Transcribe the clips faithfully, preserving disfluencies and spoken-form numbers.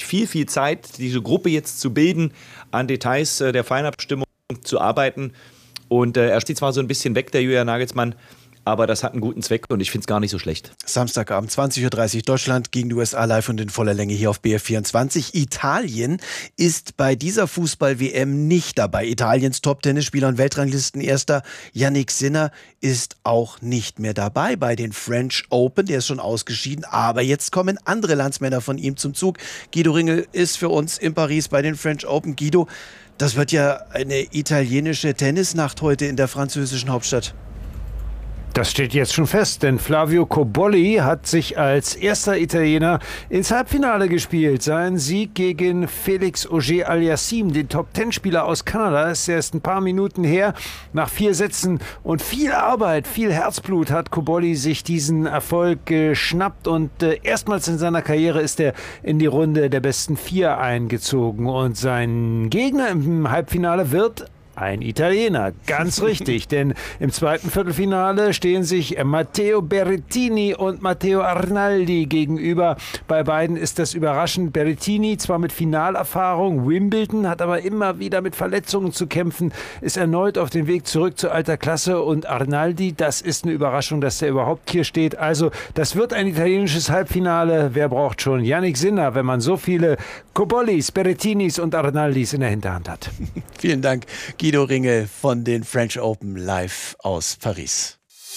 viel, viel Zeit, diese Gruppe jetzt zu bilden, an Details äh, der Feinabstimmung zu arbeiten. Und äh, er steht zwar so ein bisschen weg, der Julian Nagelsmann, aber das hat einen guten Zweck und ich finde es gar nicht so schlecht. Samstagabend, zwanzig Uhr dreißig, Deutschland gegen die U S A live und in voller Länge hier auf B R vierundzwanzig. Italien ist bei dieser Fußball-W M nicht dabei. Italiens Top-Tennisspieler und Weltranglistenerster Jannik Sinner ist auch nicht mehr dabei bei den French Open. Der ist schon ausgeschieden, aber jetzt kommen andere Landsmänner von ihm zum Zug. Guido Ringel ist für uns in Paris bei den French Open. Guido, das wird ja eine italienische Tennisnacht heute in der französischen Hauptstadt. Das steht jetzt schon fest, denn Flavio Cobolli hat sich als erster Italiener ins Halbfinale gespielt. Sein Sieg gegen Felix Auger-Aliassime, den Top-Ten-Spieler aus Kanada, ist erst ein paar Minuten her. Nach vier Sätzen und viel Arbeit, viel Herzblut hat Cobolli sich diesen Erfolg geschnappt und äh, erstmals in seiner Karriere ist er in die Runde der besten vier eingezogen. Und sein Gegner im Halbfinale wird ein Italiener, ganz richtig, denn im zweiten Viertelfinale stehen sich Matteo Berrettini und Matteo Arnaldi gegenüber. Bei beiden ist das überraschend. Berrettini zwar mit Finalerfahrung, Wimbledon, hat aber immer wieder mit Verletzungen zu kämpfen, ist erneut auf dem Weg zurück zur alter Klasse und Arnaldi, das ist eine Überraschung, dass er überhaupt hier steht. Also das wird ein italienisches Halbfinale. Wer braucht schon Jannik Sinner, wenn man so viele Cobollis, Berrettinis und Arnaldis in der Hinterhand hat? Vielen Dank, Guido Ringel von den French Open live aus Paris.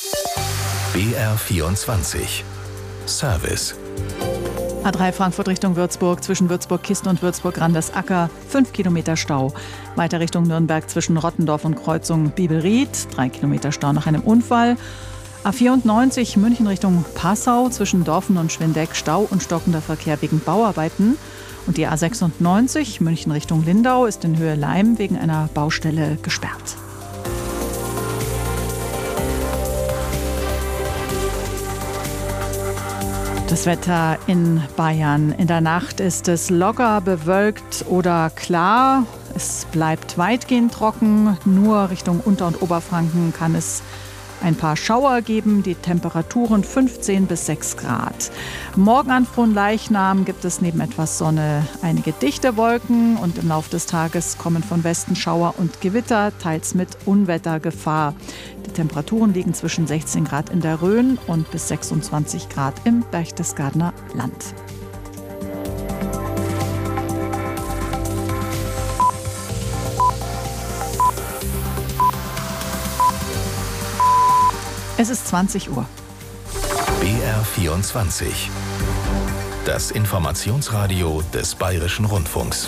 B R vierundzwanzig Service. A drei Frankfurt Richtung Würzburg, zwischen Würzburg-Kisten und Würzburg-Randesacker, fünf Kilometer Stau. Weiter Richtung Nürnberg zwischen Rottendorf und Kreuzung Bibelried, drei Kilometer Stau nach einem Unfall. A vierundneunzig München Richtung Passau, zwischen Dorfen und Schwindeck, Stau und stockender Verkehr wegen Bauarbeiten. Und die A sechsundneunzig München Richtung Lindau ist in Höhe Leim wegen einer Baustelle gesperrt. Das Wetter in Bayern. In der Nacht ist es locker bewölkt oder klar. Es bleibt weitgehend trocken. Nur Richtung Unter- und Oberfranken kann es ein paar Schauer geben, die Temperaturen fünfzehn bis sechs Grad. Morgen an Fronleichnam gibt es neben etwas Sonne einige dichte Wolken und im Laufe des Tages kommen von Westen Schauer und Gewitter, teils mit Unwettergefahr. Die Temperaturen liegen zwischen sechzehn Grad in der Rhön und bis sechsundzwanzig Grad im Berchtesgadener Land. Es ist zwanzig Uhr. B R vierundzwanzig. Das Informationsradio des Bayerischen Rundfunks.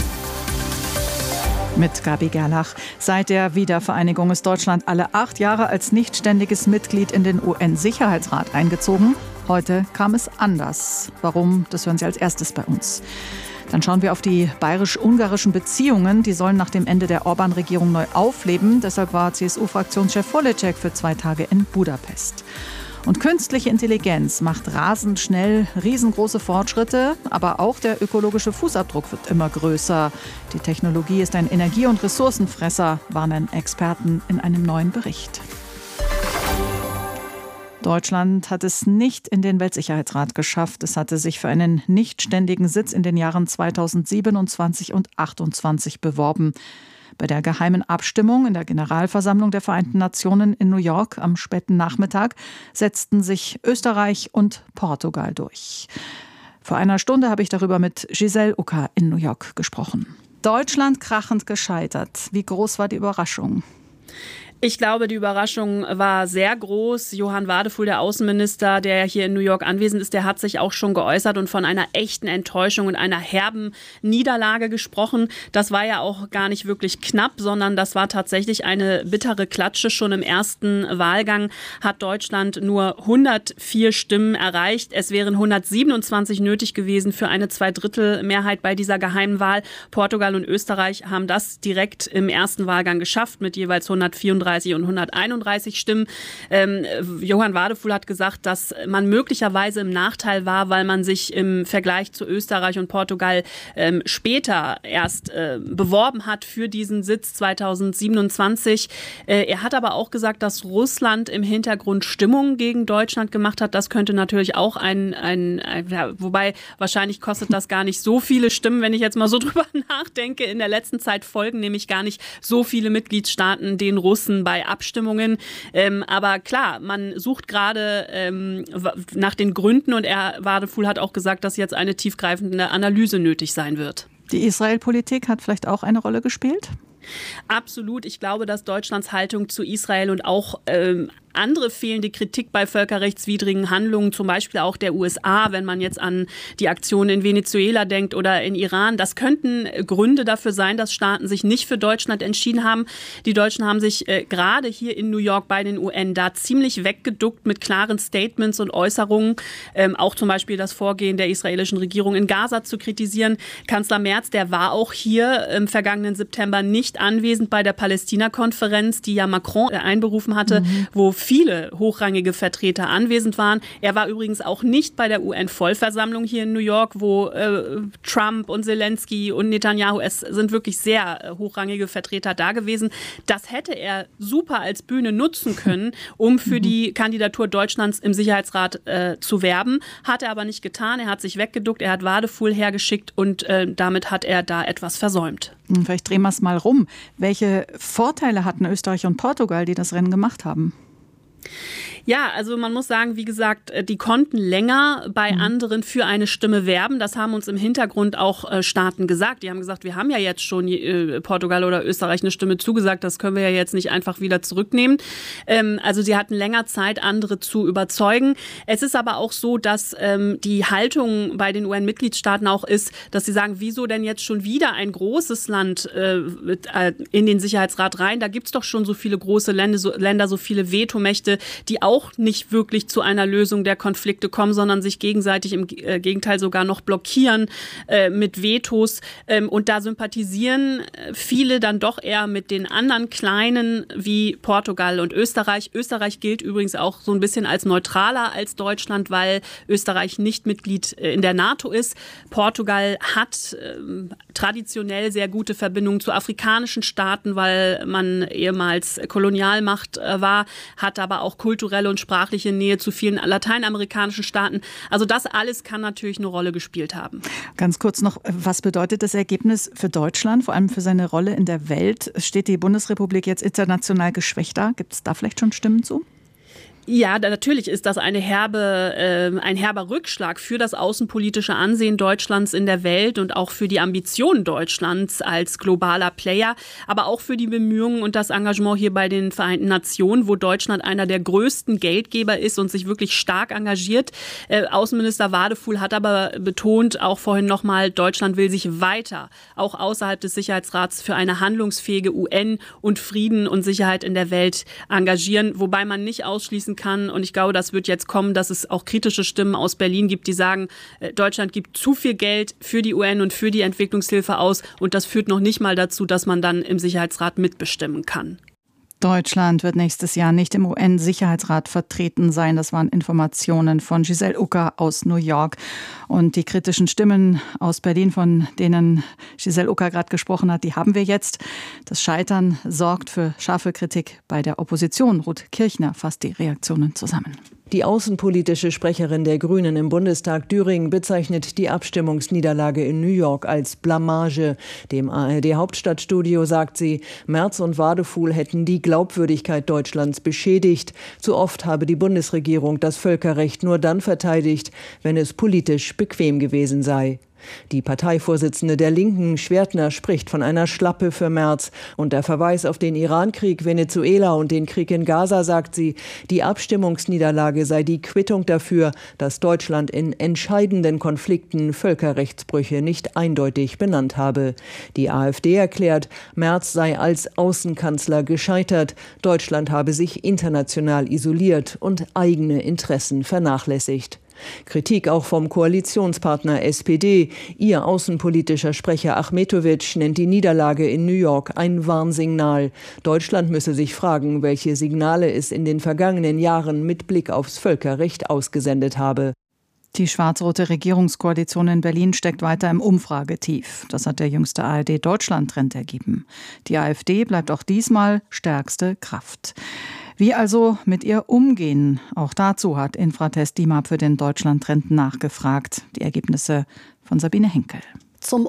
Mit Gabi Gerlach. Seit der Wiedervereinigung ist Deutschland alle acht Jahre als nichtständiges Mitglied in den U N-Sicherheitsrat eingezogen. Heute kam es anders. Warum? Das hören Sie als erstes bei uns. Dann schauen wir auf die bayerisch-ungarischen Beziehungen. Die sollen nach dem Ende der Orbán-Regierung neu aufleben. Deshalb war C S U-Fraktionschef Voleček für zwei Tage in Budapest. Und künstliche Intelligenz macht rasend schnell riesengroße Fortschritte. Aber auch der ökologische Fußabdruck wird immer größer. Die Technologie ist ein Energie- und Ressourcenfresser, warnen Experten in einem neuen Bericht. Deutschland hat es nicht in den Weltsicherheitsrat geschafft. Es hatte sich für einen nichtständigen Sitz in den Jahren zweitausendsiebenundzwanzig und achtundzwanzig beworben. Bei der geheimen Abstimmung in der Generalversammlung der Vereinten Nationen in New York am späten Nachmittag setzten sich Österreich und Portugal durch. Vor einer Stunde habe ich darüber mit Giselle Ucker in New York gesprochen. Deutschland krachend gescheitert. Wie groß war die Überraschung? Ich glaube, die Überraschung war sehr groß. Johann Wadefuhl, der Außenminister, der hier in New York anwesend ist, der hat sich auch schon geäußert und von einer echten Enttäuschung und einer herben Niederlage gesprochen. Das war ja auch gar nicht wirklich knapp, sondern das war tatsächlich eine bittere Klatsche. Schon im ersten Wahlgang hat Deutschland nur hundertvier Stimmen erreicht. Es wären hundertsiebenundzwanzig nötig gewesen für eine Zweidrittelmehrheit bei dieser geheimen Wahl. Portugal und Österreich haben das direkt im ersten Wahlgang geschafft mit jeweils hundertvierunddreißig hundertfünfunddreißig und hunderteinunddreißig Stimmen. Ähm, Johann Wadefuhl hat gesagt, dass man möglicherweise im Nachteil war, weil man sich im Vergleich zu Österreich und Portugal ähm, später erst äh, beworben hat für diesen Sitz zweitausendsiebenundzwanzig. Äh, er hat aber auch gesagt, dass Russland im Hintergrund Stimmung gegen Deutschland gemacht hat. Das könnte natürlich auch ein, ein, ein ja, wobei wahrscheinlich kostet das gar nicht so viele Stimmen, wenn ich jetzt mal so drüber nachdenke. In der letzten Zeit folgen nämlich gar nicht so viele Mitgliedstaaten den Russen bei Abstimmungen. Ähm, aber klar, man sucht gerade ähm, nach den Gründen und er, Wadefuhl hat auch gesagt, dass jetzt eine tiefgreifende Analyse nötig sein wird. Die Israel-Politik hat vielleicht auch eine Rolle gespielt? Absolut. Ich glaube, dass Deutschlands Haltung zu Israel und auch ähm, andere fehlende Kritik bei völkerrechtswidrigen Handlungen, zum Beispiel auch der U S A, wenn man jetzt an die Aktionen in Venezuela denkt oder in Iran, das könnten Gründe dafür sein, dass Staaten sich nicht für Deutschland entschieden haben. Die Deutschen haben sich äh, gerade hier in New York bei den U N da ziemlich weggeduckt mit klaren Statements und Äußerungen, ähm, auch zum Beispiel das Vorgehen der israelischen Regierung in Gaza zu kritisieren. Kanzler Merz, der war auch hier im vergangenen September nicht anwesend bei der Palästina-Konferenz, die ja Macron einberufen hatte, mhm. wo viele hochrangige Vertreter anwesend waren. Er war übrigens auch nicht bei der U N-Vollversammlung hier in New York, wo äh, Trump und Zelensky und Netanyahu, es sind wirklich sehr äh, hochrangige Vertreter da gewesen. Das hätte er super als Bühne nutzen können, um für mhm. die Kandidatur Deutschlands im Sicherheitsrat äh, zu werben. Hat er aber nicht getan. Er hat sich weggeduckt, er hat Wadefuhl hergeschickt und äh, damit hat er da etwas versäumt. Vielleicht drehen wir es mal rum. Welche Vorteile hatten Österreich und Portugal, die das Rennen gemacht haben? Ja, also man muss sagen, wie gesagt, die konnten länger bei mhm. anderen für eine Stimme werben. Das haben uns im Hintergrund auch äh, Staaten gesagt. Die haben gesagt, wir haben ja jetzt schon äh, Portugal oder Österreich eine Stimme zugesagt. Das können wir ja jetzt nicht einfach wieder zurücknehmen. Ähm, also sie hatten länger Zeit, andere zu überzeugen. Es ist aber auch so, dass ähm, die Haltung bei den U N-Mitgliedstaaten auch ist, dass sie sagen, wieso denn jetzt schon wieder ein großes Land äh, mit, äh, in den Sicherheitsrat rein? Da gibt es doch schon so viele große Länder, so, Länder, so viele Vetomächte, die auch auch nicht wirklich zu einer Lösung der Konflikte kommen, sondern sich gegenseitig im äh, Gegenteil sogar noch blockieren äh, mit Vetos. Ähm, und da sympathisieren viele dann doch eher mit den anderen kleinen wie Portugal und Österreich. Österreich gilt übrigens auch so ein bisschen als neutraler als Deutschland, weil Österreich nicht Mitglied in der NATO ist. Portugal hat äh, traditionell sehr gute Verbindungen zu afrikanischen Staaten, weil man ehemals Kolonialmacht äh, war, hat aber auch kulturelle und sprachliche Nähe zu vielen lateinamerikanischen Staaten. Also das alles kann natürlich eine Rolle gespielt haben. Ganz kurz noch, was bedeutet das Ergebnis für Deutschland, vor allem für seine Rolle in der Welt? Steht die Bundesrepublik jetzt international geschwächter? Gibt es da vielleicht schon Stimmen zu? Ja, natürlich ist das eine herbe, äh, ein herber Rückschlag für das außenpolitische Ansehen Deutschlands in der Welt und auch für die Ambitionen Deutschlands als globaler Player, aber auch für die Bemühungen und das Engagement hier bei den Vereinten Nationen, wo Deutschland einer der größten Geldgeber ist und sich wirklich stark engagiert. Äh, Außenminister Wadefuhl hat aber betont, auch vorhin nochmal, Deutschland will sich weiter, auch außerhalb des Sicherheitsrats, für eine handlungsfähige U N und Frieden und Sicherheit in der Welt engagieren, wobei man nicht ausschließen kann. Und ich glaube, das wird jetzt kommen, dass es auch kritische Stimmen aus Berlin gibt, die sagen, Deutschland gibt zu viel Geld für die U N und für die Entwicklungshilfe aus. Und das führt noch nicht mal dazu, dass man dann im Sicherheitsrat mitbestimmen kann. Deutschland wird nächstes Jahr nicht im U N-Sicherheitsrat vertreten sein. Das waren Informationen von Giselle Ucker aus New York. Und die kritischen Stimmen aus Berlin, von denen Giselle Ucker gerade gesprochen hat, die haben wir jetzt. Das Scheitern sorgt für scharfe Kritik bei der Opposition. Ruth Kirchner fasst die Reaktionen zusammen. Die außenpolitische Sprecherin der Grünen im Bundestag Düring bezeichnet die Abstimmungsniederlage in New York als Blamage. Dem A R D-Hauptstadtstudio sagt sie, Merz und Wadefuhl hätten die Glaubwürdigkeit Deutschlands beschädigt. Zu oft habe die Bundesregierung das Völkerrecht nur dann verteidigt, wenn es politisch bequem gewesen sei. Die Parteivorsitzende der Linken, Schwertner, spricht von einer Schlappe für Merz. Und der Verweis auf den Irankrieg, Venezuela und den Krieg in Gaza, sagt sie, die Abstimmungsniederlage sei die Quittung dafür, dass Deutschland in entscheidenden Konflikten Völkerrechtsbrüche nicht eindeutig benannt habe. Die AfD erklärt, Merz sei als Außenkanzler gescheitert. Deutschland habe sich international isoliert und eigene Interessen vernachlässigt. Kritik auch vom Koalitionspartner S P D. Ihr außenpolitischer Sprecher Achmetovic nennt die Niederlage in New York ein Warnsignal. Deutschland müsse sich fragen, welche Signale es in den vergangenen Jahren mit Blick aufs Völkerrecht ausgesendet habe. Die schwarz-rote Regierungskoalition in Berlin steckt weiter im Umfragetief. Das hat der jüngste A R D-Deutschland-Trend ergeben. Die AfD bleibt auch diesmal stärkste Kraft. Wie also mit ihr umgehen? Auch dazu hat Infratest D I M A P für den Deutschland-Trend nachgefragt. Die Ergebnisse von Sabine Henkel. Zum